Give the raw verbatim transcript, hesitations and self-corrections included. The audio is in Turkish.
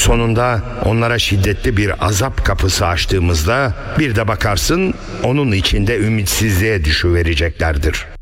sonunda onlara şiddetli bir azap kapısı açtığımızda bir de bakarsın onun içinde ümitsizliğe düşüvereceklerdir.